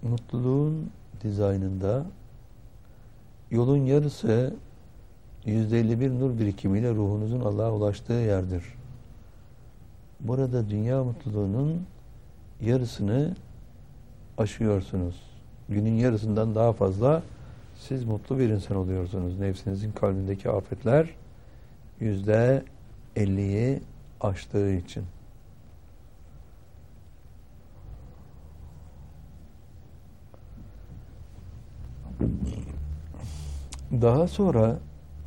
Mutluluğun dizaynında yolun yarısı %51 nur birikimiyle ruhunuzun Allah'a ulaştığı yerdir. Burada dünya mutluluğunun yarısını aşıyorsunuz. Günün yarısından daha fazla siz mutlu bir insan oluyorsunuz. Nefsinizin kalbindeki afetler %50'yi aştığı için. Daha sonra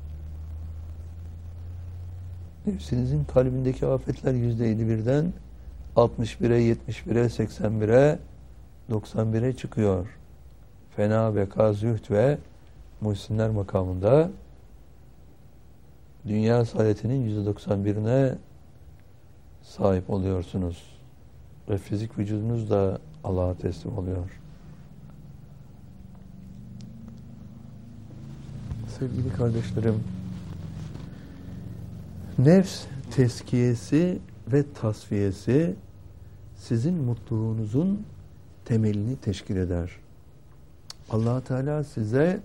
nefsinizin kalbindeki afetler %51'den 61'e, 71'e, 81'e, 91'e çıkıyor. Fena, beka, zühd ve muhsinler makamında dünya saadetinin %91'ine sahip oluyorsunuz. Ve fizik vücudunuz da Allah'a teslim oluyor. Sevgili kardeşlerim, nefs tezkiyesi ve tasfiyesi sizin mutluluğunuzun temelini teşkil eder. Allah Teala size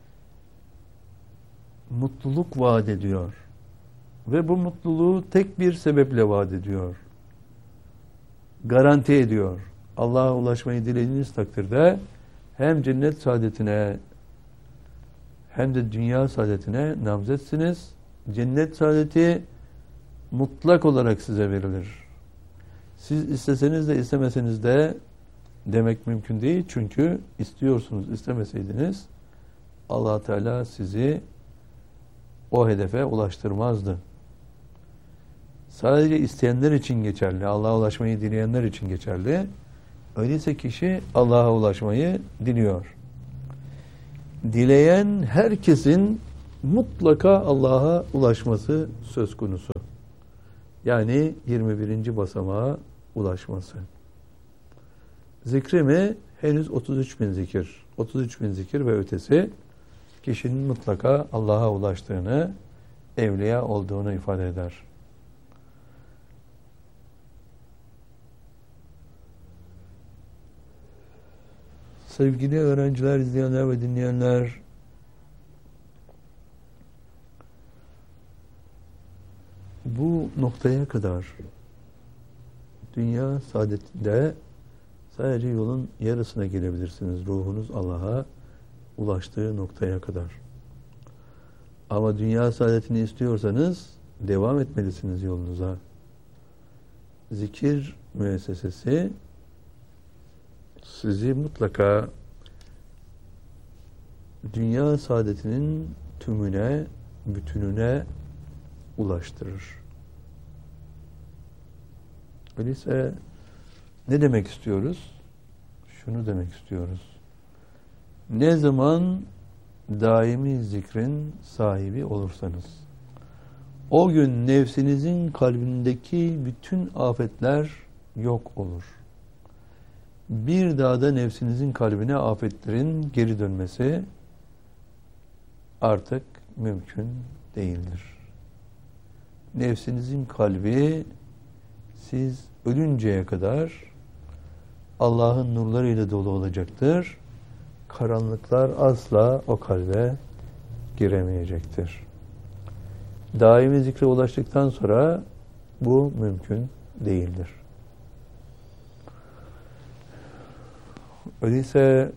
mutluluk vaat ediyor. Ve bu mutluluğu tek bir sebeple vaat ediyor. Garanti ediyor. Allah'a ulaşmayı dilediğiniz takdirde hem cennet saadetine hem de dünya saadetine namzetsiniz. Cennet saadeti mutlak olarak size verilir. Siz isteseniz de istemeseniz de demek mümkün değil. Çünkü istiyorsunuz, istemeseydiniz Allah Teala sizi o hedefe ulaştırmazdı. Sadece isteyenler için geçerli. Allah'a ulaşmayı dileyenler için geçerli. Öyleyse kişi Allah'a ulaşmayı diliyor. Dileyen herkesin mutlaka Allah'a ulaşması söz konusu. Yani 21. basamağa ulaşması. Zikri mi? Henüz 33.000 zikir. 33.000 zikir ve ötesi kişinin mutlaka Allah'a ulaştığını, evliya olduğunu ifade eder. Sevgili öğrenciler, izleyenler ve dinleyenler, bu noktaya kadar dünya saadetinde sadece yolun yarısına gelebilirsiniz. Ruhunuz Allah'a ulaştığı noktaya kadar. Ama dünya saadetini istiyorsanız devam etmelisiniz yolunuza. Zikir müessesesi sizi mutlaka dünya saadetinin tümüne, bütününe ulaştırır. Öyleyse ne demek istiyoruz? Şunu demek istiyoruz. Ne zaman daimi zikrin sahibi olursanız, o gün nefsinizin kalbindeki bütün afetler yok olur. Bir daha da nefsinizin kalbine afetlerin geri dönmesi artık mümkün değildir. Nefsinizin kalbi siz ölünceye kadar Allah'ın nurlarıyla dolu olacaktır. Karanlıklar asla o kalbe giremeyecektir. Daimi zikre ulaştıktan sonra bu mümkün değildir. Öyleyse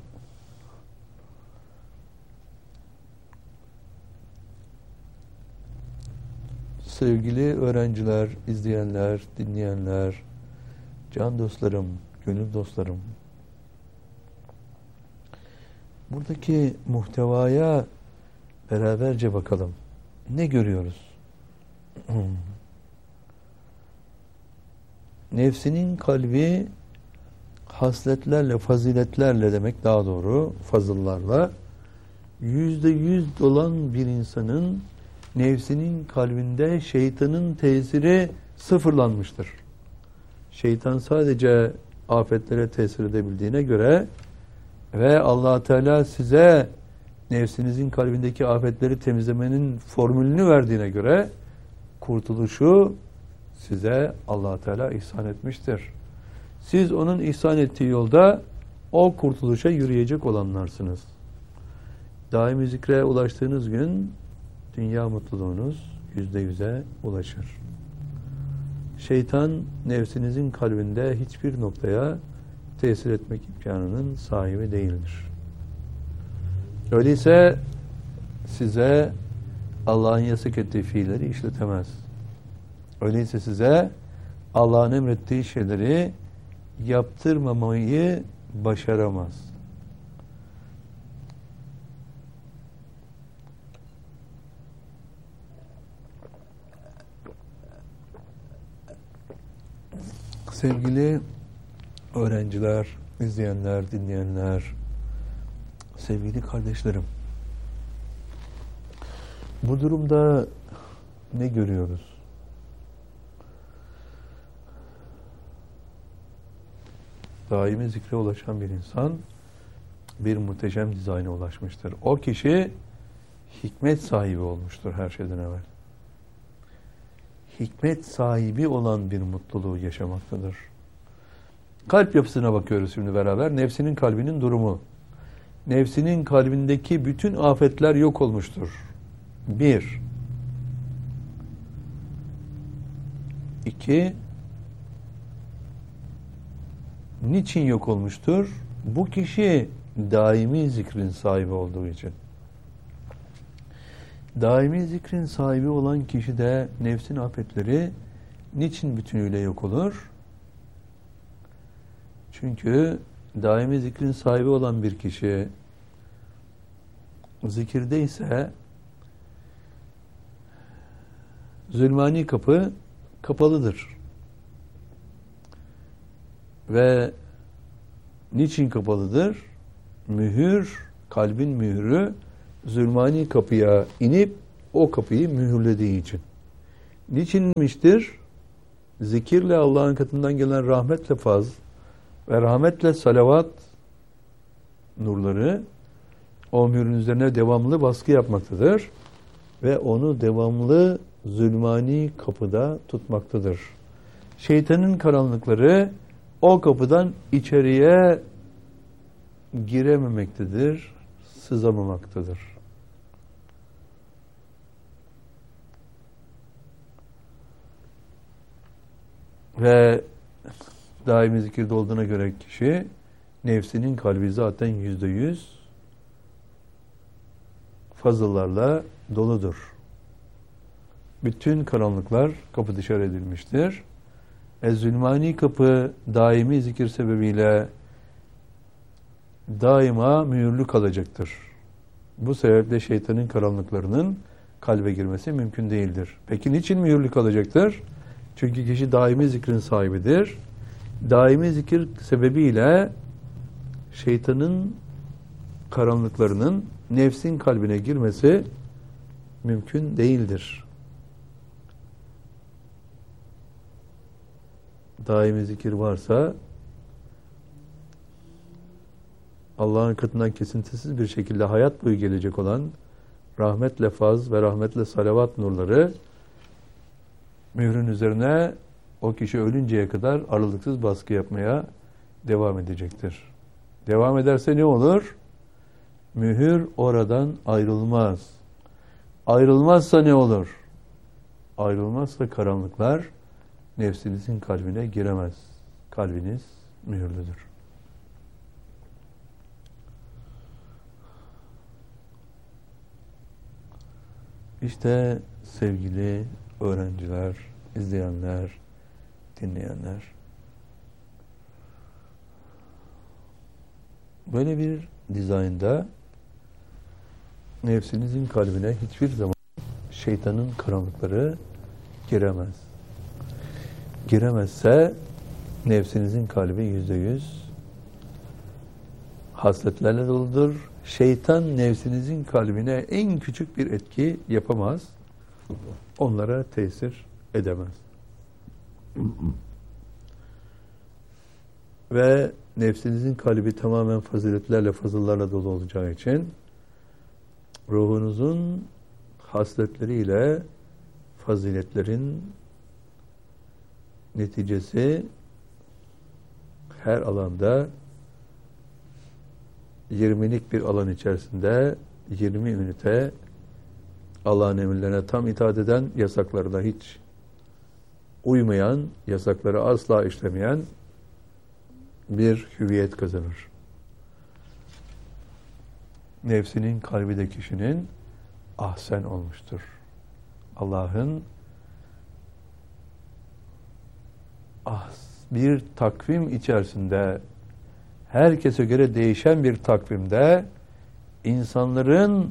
sevgili öğrenciler, izleyenler, dinleyenler, can dostlarım, gönül dostlarım, buradaki muhtevaya beraberce bakalım. Ne görüyoruz? Nefsinin kalbi hasletlerle, faziletlerle demek daha doğru, fazıllarla %100 dolan bir insanın nefsinin kalbinde şeytanın tesiri sıfırlanmıştır. Şeytan sadece afetlere tesir edebildiğine göre ve Allah Teala size nefsinizin kalbindeki afetleri temizlemenin formülünü verdiğine göre kurtuluşu size Allah Teala ihsan etmiştir. Siz onun ihsan ettiği yolda o kurtuluşa yürüyecek olanlarsınız. Daimi zikre ulaştığınız gün dünya mutluluğunuz %100'e ulaşır. Şeytan nefsinizin kalbinde hiçbir noktaya tesir etmek imkanının sahibi değildir. Öyleyse size Allah'ın yasak ettiği fiilleri işletemez. Öyleyse size Allah'ın emrettiği şeyleri yaptırmamayı başaramaz. Sevgili öğrenciler, izleyenler, dinleyenler, sevgili kardeşlerim, bu durumda ne görüyoruz? Daimi zikre ulaşan bir insan bir muhteşem dizayna ulaşmıştır. O kişi hikmet sahibi olmuştur her şeyden evvel. Hikmet sahibi olan bir mutluluğu yaşamaktadır. Kalp yapısına bakıyoruz şimdi beraber. Nefsinin kalbinin durumu. Nefsinin kalbindeki bütün afetler yok olmuştur. 1. 2. Niçin yok olmuştur? Bu kişi daimi zikrin sahibi olduğu için. Daimi zikrin sahibi olan kişi de nefsin afetleri niçin bütünüyle yok olur? Çünkü daimi zikrin sahibi olan bir kişi zikirde ise zulmani kapı kapalıdır. Ve niçin kapalıdır? Mühür, kalbin mührü zulmani kapıya inip o kapıyı mühürlediği için. Niçinmiştir? Zikirle Allah'ın katından gelen rahmetle faz ve rahmetle salavat nurları o mührün üzerine devamlı baskı yapmaktadır ve onu devamlı zulmani kapıda tutmaktadır. Şeytanın karanlıkları o kapıdan içeriye girememektedir, sızamamaktadır. Ve daimi zikirde olduğuna göre kişi nefsinin kalbi zaten %100 fazıllarla doludur. Bütün karanlıklar kapı dışarı edilmiştir. Zulmani kapı daimi zikir sebebiyle daima mühürlü kalacaktır. Bu sebeple şeytanın karanlıklarının kalbe girmesi mümkün değildir. Peki niçin mühürlü kalacaktır? Çünkü kişi daimi zikrin sahibidir. Daimi zikir sebebiyle şeytanın karanlıklarının nefsin kalbine girmesi mümkün değildir. Daimi zikir varsa Allah'ın katından kesintisiz bir şekilde hayat boyu gelecek olan rahmetle faz ve rahmetle salavat nurları mührün üzerine o kişi ölünceye kadar aralıksız baskı yapmaya devam edecektir. Devam ederse ne olur? Mühür oradan ayrılmaz. Ayrılmazsa ne olur? Ayrılmazsa karanlıklar nefsinizin kalbine giremez. Kalbiniz mühürlüdür. İşte sevgili öğrenciler, izleyenler, dinleyenler, böyle bir dizaynda nefsinizin kalbine hiçbir zaman şeytanın karanlıkları giremez. Giremezse nefsinizin kalbi %100 hasletlerle doludur. Şeytan nefsinizin kalbine en küçük bir etki yapamaz. Onlara tesir edemez. Ve nefsinizin kalbi tamamen faziletlerle, fazıllarla dolu olacağı için ruhunuzun hasletleriyle faziletlerin neticesi her alanda 20'lik bir alan içerisinde 20 ünite Allah'ın emirlerine tam itaat eden, yasaklarına hiç uymayan, yasakları asla işlemeyen bir hüviyet kazanır. Nefsinin kalbi de kişinin ahsen olmuştur. Allah'ın bir takvim içerisinde, herkese göre değişen bir takvimde insanların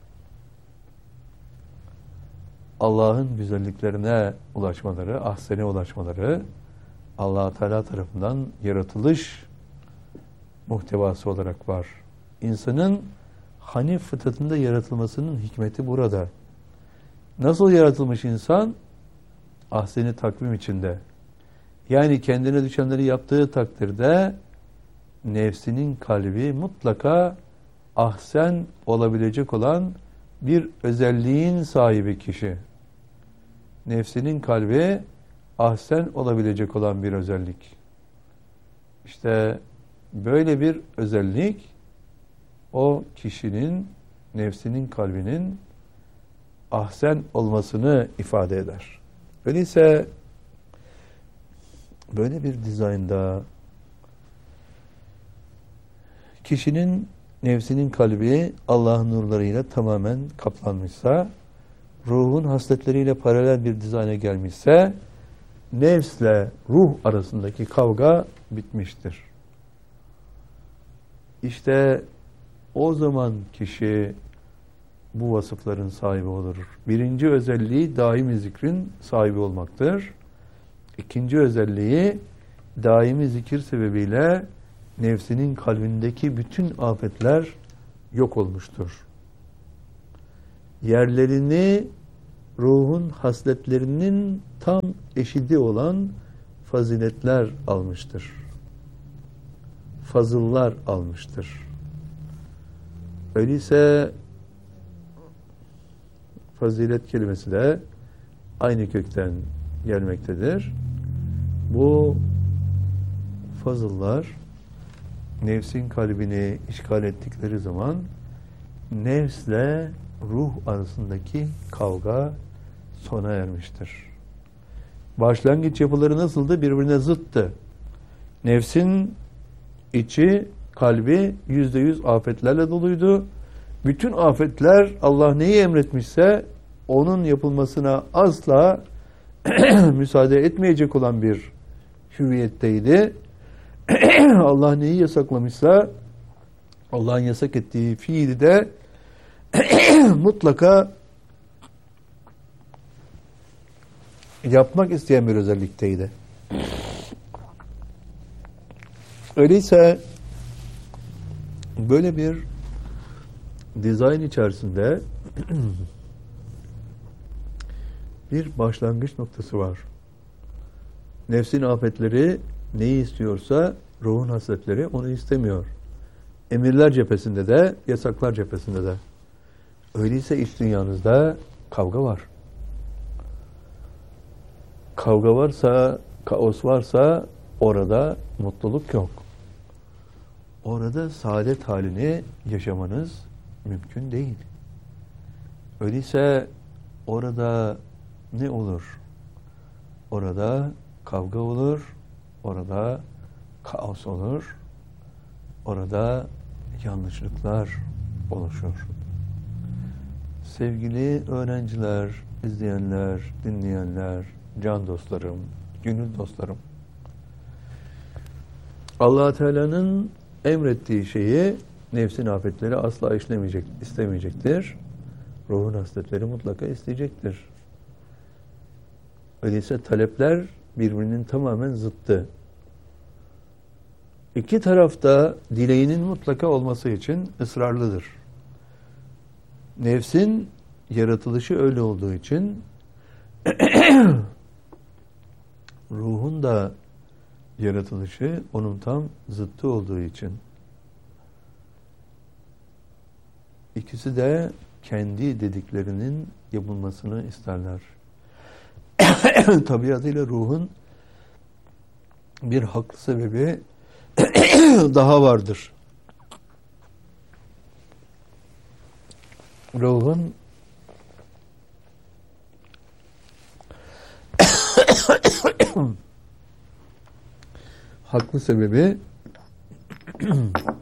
Allah'ın güzelliklerine ulaşmaları, ahsene ulaşmaları Allah-u Teala tarafından yaratılış muhtevası olarak var. İnsanın hanif fıtratında yaratılmasının hikmeti burada. Nasıl yaratılmış insan? Ahseni takvim içinde. Yani kendine düşenleri yaptığı takdirde nefsinin kalbi mutlaka ahsen olabilecek olan bir özelliğin sahibi kişi. Nefsinin kalbi ahsen olabilecek olan bir özellik. İşte böyle bir özellik o kişinin, nefsinin kalbinin ahsen olmasını ifade eder. Öyleyse böyle bir dizaynda kişinin nefsinin kalbi Allah'ın nurlarıyla tamamen kaplanmışsa, ruhun hasletleriyle paralel bir dizayna gelmişse, nefsle ruh arasındaki kavga bitmiştir. İşte o zaman kişi bu vasıfların sahibi olur. Birinci özelliği daimi zikrin sahibi olmaktır. İkinci özelliği daimi zikir sebebiyle nefsinin kalbindeki bütün afetler yok olmuştur. Yerlerini ruhun hasletlerinin tam eşidi olan faziletler almıştır. Fazıllar almıştır. Öyleyse fazilet kelimesi de aynı kökten gelmektedir. Bu fazıllar nefsin kalbini işgal ettikleri zaman nefsle ruh arasındaki kavga sona ermiştir. Başlangıç yapıları nasıldı? Birbirine zıttı. Nefsin içi, kalbi %100 afetlerle doluydu. Bütün afetler Allah neyi emretmişse onun yapılmasına asla müsaade etmeyecek olan bir hüviyetteydi. Allah neyi yasaklamışsa Allah'ın yasak ettiği fiili de mutlaka yapmak isteyen bir özellikteydi. Öyleyse böyle bir dizayn içerisinde bir başlangıç noktası var. Nefsin afetleri neyi istiyorsa ruhun hasletleri onu istemiyor. Emirler cephesinde de, yasaklar cephesinde de. Öyleyse iç dünyanızda kavga var. Kavga varsa, kaos varsa orada mutluluk yok. Orada saadet halini yaşamanız mümkün değil. Öyleyse orada ne olur? Orada kavga olur, orada kaos olur, orada yanlışlıklar oluşur. Sevgili öğrenciler, izleyenler, dinleyenler, can dostlarım, gönül dostlarım, Allah Teala'nın emrettiği şeyi nefsin afetleri asla istemeyecektir. Ruhun hasletleri mutlaka isteyecektir. Öyleyse talepler birbirinin tamamen zıttı. İki tarafta dileğinin mutlaka olması için ısrarlıdır. Nefsin yaratılışı öyle olduğu için ruhun da yaratılışı onun tam zıttı olduğu için ikisi de kendi dediklerinin yapılmasını isterler. Tabiatıyla ruhun bir haklı sebebi daha vardır. ruhun haklı sebebi